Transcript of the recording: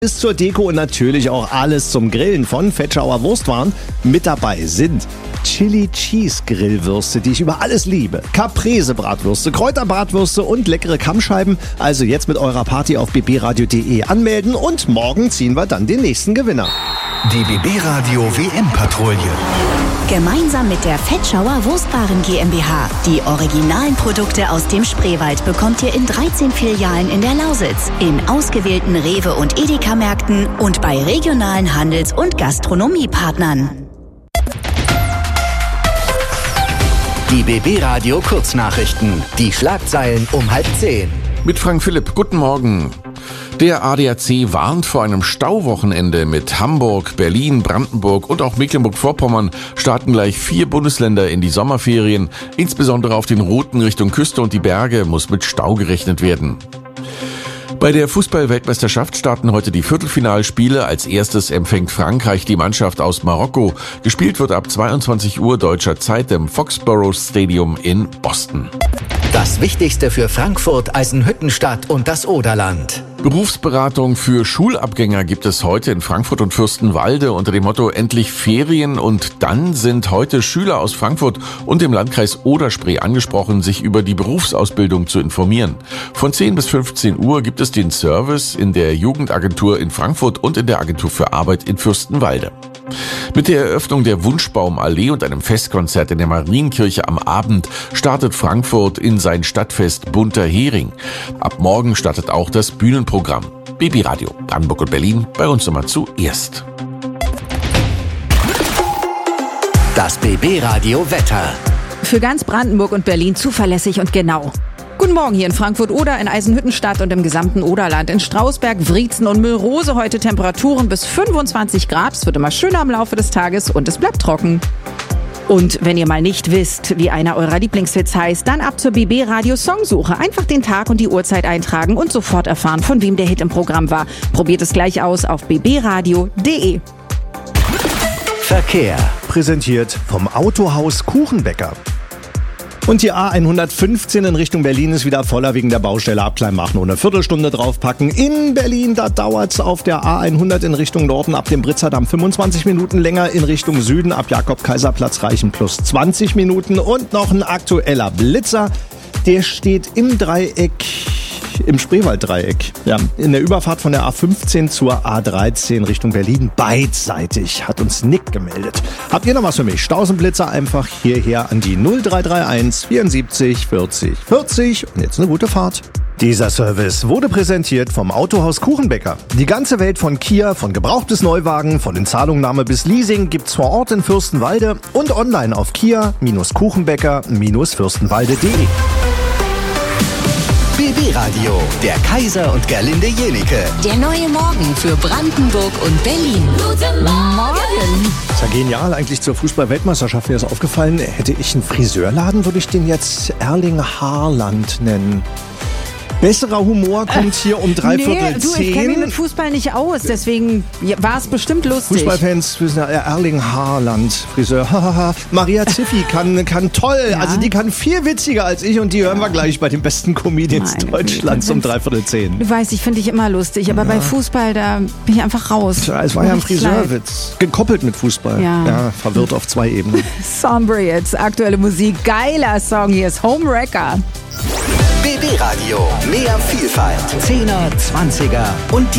Bis zur Deko und natürlich auch alles zum Grillen von Vetschauer Wurstwaren. Mit dabei sind Chili Cheese Grillwürste, die ich über alles liebe, Caprese Bratwürste, Kräuterbratwürste und leckere Kammscheiben. Also jetzt mit eurer Party auf bbradio.de anmelden und morgen ziehen wir dann den nächsten Gewinner. Die BB Radio WM-Patrouille. Gemeinsam mit der Vetschauer Wurstwaren GmbH. Die originalen Produkte aus dem Spreewald bekommt ihr in 13 Filialen in der Lausitz, in ausgewählten Rewe- und Edeka-Märkten und bei regionalen Handels- und Gastronomiepartnern. Die BB Radio Kurznachrichten. Die Schlagzeilen um 9:30. Mit Frank Philipp, guten Morgen. Der ADAC warnt vor einem Stauwochenende. Mit Hamburg, Berlin, Brandenburg und auch Mecklenburg-Vorpommern starten gleich 4 Bundesländer in die Sommerferien. Insbesondere auf den Routen Richtung Küste und die Berge muss mit Stau gerechnet werden. Bei der Fußball-Weltmeisterschaft starten heute die Viertelfinalspiele. Als erstes empfängt Frankreich die Mannschaft aus Marokko. Gespielt wird ab 22 Uhr deutscher Zeit im Foxborough Stadium in Boston. Das Wichtigste für Frankfurt, Eisenhüttenstadt und das Oderland. Berufsberatung für Schulabgänger gibt es heute in Frankfurt und Fürstenwalde unter dem Motto Endlich Ferien. Und dann sind heute Schüler aus Frankfurt und dem Landkreis Oder-Spree angesprochen, sich über die Berufsausbildung zu informieren. Von 10 bis 15 Uhr gibt es den Service in der Jugendagentur in Frankfurt und in der Agentur für Arbeit in Fürstenwalde. Mit der Eröffnung der Wunschbaumallee und einem Festkonzert in der Marienkirche am Abend startet Frankfurt in sein Stadtfest Bunter Hering. Ab morgen startet auch das Bühnenprogramm. BB Radio, Brandenburg und Berlin, bei uns immer zuerst. Das BB Radio Wetter. Für ganz Brandenburg und Berlin zuverlässig und genau. Guten Morgen hier in Frankfurt oder in Eisenhüttenstadt und im gesamten Oderland. In Strausberg, Wriezen und Müllrose heute Temperaturen bis 25 Grad. Es wird immer schöner im Laufe des Tages und es bleibt trocken. Und wenn ihr mal nicht wisst, wie einer eurer Lieblingshits heißt, dann ab zur BB Radio Songsuche. Einfach den Tag und die Uhrzeit eintragen und sofort erfahren, von wem der Hit im Programm war. Probiert es gleich aus auf bbradio.de. Verkehr. Präsentiert vom Autohaus Kuchenbäcker. Und die A115 in Richtung Berlin ist wieder voller wegen der Baustelle ab Kleinmach. Nur eine Viertelstunde draufpacken. In Berlin, da dauert's auf der A100 in Richtung Norden ab dem Britzerdamm 25 Minuten länger. In Richtung Süden ab Jakob-Kaiser-Platz reichen plus 20 Minuten. Und noch ein aktueller Blitzer. Der steht im Dreieck, im Spreewalddreieck. Ja, in der Überfahrt von der A15 zur A13 Richtung Berlin. Beidseitig, hat uns Nick gemeldet. Habt ihr noch was für mich? Stausenblitzer einfach hierher an die 0331 74 40 40. Und jetzt eine gute Fahrt. Dieser Service wurde präsentiert vom Autohaus Kuchenbäcker. Die ganze Welt von Kia, von Gebrauch bis Neuwagen, von den Zahlungnahme bis Leasing gibt's vor Ort in Fürstenwalde und online auf kia-kuchenbäcker-fürstenwalde.de. BB Radio, der Kaiser und Gerlinde Jenike. Der neue Morgen für Brandenburg und Berlin. Guten Morgen. Ist ja genial eigentlich zur Fußball-Weltmeisterschaft. Mir ist aufgefallen, hätte ich einen Friseurladen, würde ich den jetzt Erling Haarland nennen. Besserer Humor kommt hier um 9:45. Ich kenne mich mit Fußball nicht aus, deswegen war es bestimmt lustig. Fußballfans wissen ja, Erling Haarland, Friseur. Maria Ziffi kann toll, ja. Also die kann viel witziger als ich und die hören wir gleich bei den besten Comedians Deutschlands um 9:45. Du weißt, ich finde dich immer lustig, aber bei Fußball, da bin ich einfach raus. Ja, es war ja ein Friseurwitz, gekoppelt mit Fußball. Ja, verwirrt auf 2 Ebenen. Sombre jetzt, aktuelle Musik, geiler Song, hier ist Homewrecker. BB Radio, mehr Vielfalt, 10er, 20er und die